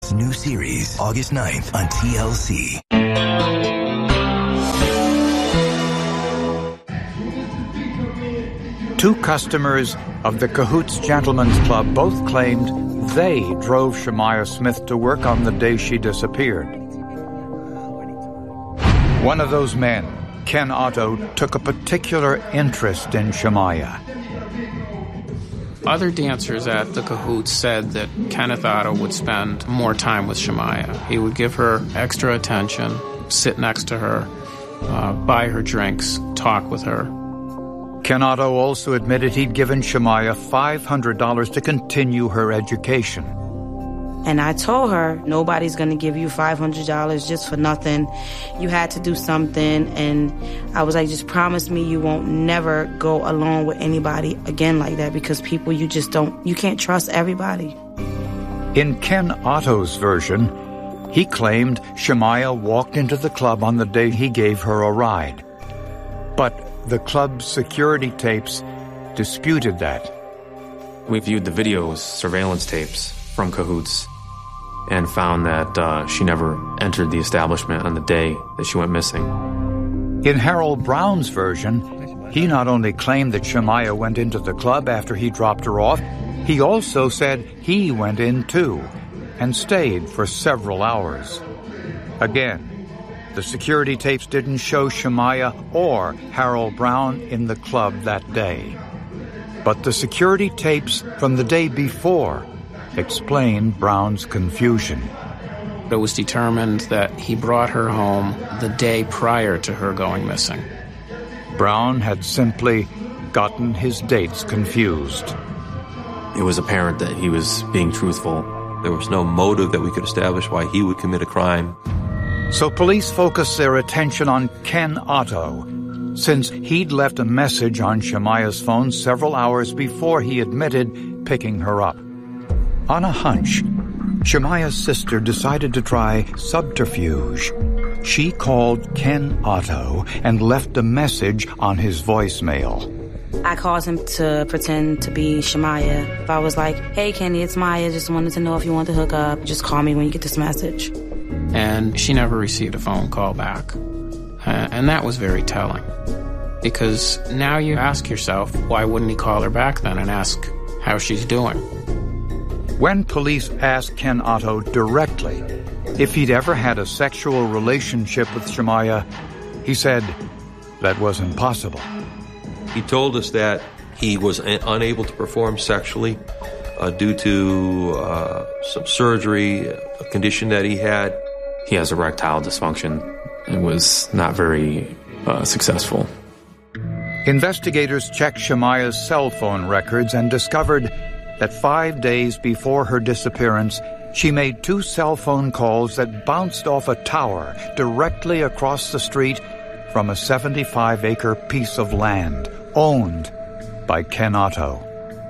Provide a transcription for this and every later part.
New series, August 9th on TLC. Two customers of the Cahoots Gentlemen's Club both claimed they drove Shemaya Smith to work on the day she disappeared. One of those men, Ken Otto, took a particular interest in Shemaya. Other dancers at the Cahoots said that Kenneth Otto would spend more time with Shemaya. He would give her extra attention, sit next to her, buy her drinks, talk with her. Ken Otto also admitted he'd given Shemaya $500 to continue her education. And I told her, nobody's going to give you $500 just for nothing. You had to do something. And I was like, just promise me you won't never go along with anybody again like that, because people you can't trust everybody. In Ken Otto's version, he claimed Shemaya walked into the club on the day he gave her a ride. But the club's security tapes disputed that. We viewed the videos, surveillance tapes from Cahoots, and found that she never entered the establishment on the day that she went missing. In Harold Brown's version, he not only claimed that Shemaya went into the club after he dropped her off, he also said he went in too and stayed for several hours. Again, the security tapes didn't show Shemaya or Harold Brown in the club that day. But the security tapes from the day before explain Brown's confusion. It was determined that he brought her home the day prior to her going missing. Brown had simply gotten his dates confused. It was apparent that he was being truthful. There was no motive that we could establish why he would commit a crime. So police focused their attention on Ken Otto, since he'd left a message on Shemaya's phone several hours before he admitted picking her up. On a hunch, Shemaya's sister decided to try subterfuge. She called Ken Otto and left a message on his voicemail. I called him to pretend to be Shemaya. I was like, hey, Kenny, it's Maya. Just wanted to know if you want to hook up. Just call me when you get this message. And she never received a phone call back. And that was very telling. Because now you ask yourself, why wouldn't he call her back then and ask how she's doing? When police asked Ken Otto directly if he'd ever had a sexual relationship with Shemaya, he said that was impossible. He told us that he was unable to perform sexually due to some surgery, a condition that he had. He has erectile dysfunction and was not very successful. Investigators checked Shemaya's cell phone records and discovered that 5 days before her disappearance, she made 2 cell phone calls that bounced off a tower directly across the street from a 75-acre piece of land owned by Ken Otto.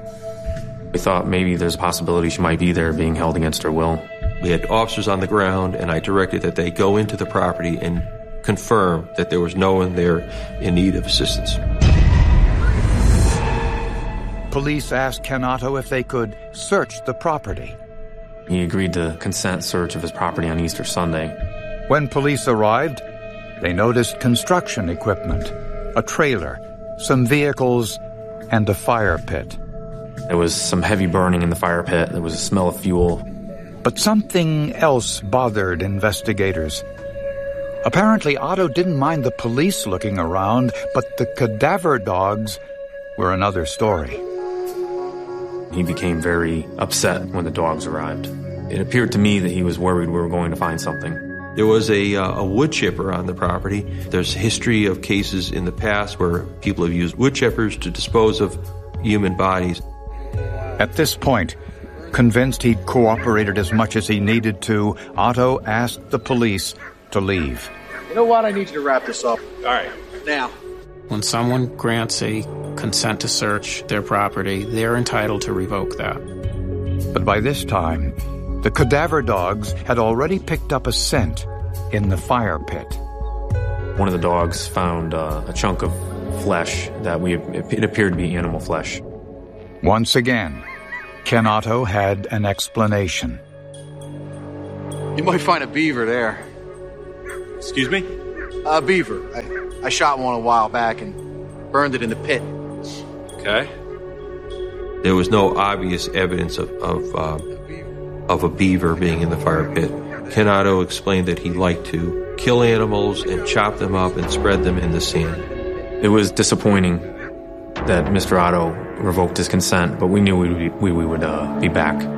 We thought maybe there's a possibility she might be there being held against her will. We had officers on the ground, and I directed that they go into the property and confirm that there was no one there in need of assistance. Police asked Ken Otto if they could search the property. He agreed to consent search of his property on Easter Sunday. When police arrived, they noticed construction equipment, a trailer, some vehicles, and a fire pit. There was some heavy burning in the fire pit. There was a smell of fuel. But something else bothered investigators. Apparently, Otto didn't mind the police looking around, but the cadaver dogs were another story. He became very upset when the dogs arrived. It appeared to me that he was worried we were going to find something. There was a wood chipper on the property. There's history of cases in the past where people have used wood chippers to dispose of human bodies. At this point, convinced he'd cooperated as much as he needed to, Otto asked the police to leave. You know what? I need you to wrap this up. All right, now. When someone grants a consent to search their property, they're entitled to revoke that. But by this time, the cadaver dogs had already picked up a scent in the fire pit. One of the dogs found a chunk of flesh that it appeared to be animal flesh. Once again, Ken Otto had an explanation. You might find a beaver there. Excuse me? A beaver. I shot one a while back and burned it in the pit. Okay. There was no obvious evidence of a beaver being in the fire pit. Ken Otto explained that he liked to kill animals and chop them up and spread them in the sand. It was disappointing that Mr. Otto revoked his consent, but we knew we would be back.